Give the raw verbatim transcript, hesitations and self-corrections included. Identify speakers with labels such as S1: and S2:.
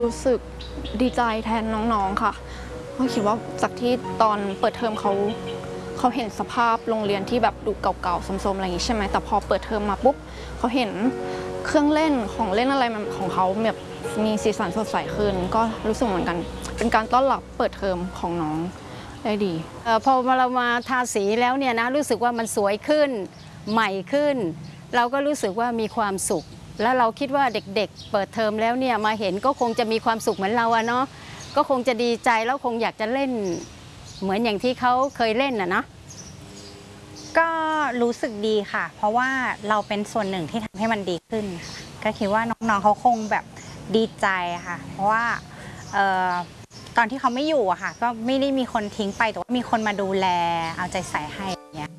S1: รู้สึกดีใจแทนน้องๆค่ะเพราะคิดว่าจากที่ตอนเปิดเทอมเขาเขาเห็นสภาพโรงเรียนที่แบบดูเก่าๆโทรมๆอะไรอย่างนี้ใช่ไหมแต่พอเปิดเทอมมาปุ๊บเขาเห็นเครื่องเล่นของเล่นอะไรของเขาแบบมีสีสันสดใสขึ้นก็รู้สึกเหมือนกันเป็นการต้อนรับเปิดเทอมของน้องได้ดี
S2: พอเรามาทาสีแล้วเนี่ยนะรู้สึกว่ามันสวยขึ้นใหม่ขึ้นเราก็รู้สึกว่ามีความสุขแล้วเราคิดว่าเด็กๆเปิดเทอมแล้วเนี่ยมาเห็นก็คงจะมีความสุขเหมือนเราอะเนาะก็คงจะดีใจแล้วคงอยากจะเล่นเหมือนอย่างที่เขาเคยเล่นอะนะ
S3: ก็รู้สึกดีค่ะเพราะว่าเราเป็นส่วนหนึ่งที่ทำให้มันดีขึ้นค่ะก็คิดว่าน้องๆเขาคงแบบดีใจค่ะเพราะว่าตอนที่เขาไม่อยู่อะค่ะก็ไม่ได้มีคนทิ้งไปแต่ว่ามีคนมาดูแลเอาใจใส่ให้อย่างเงี้ย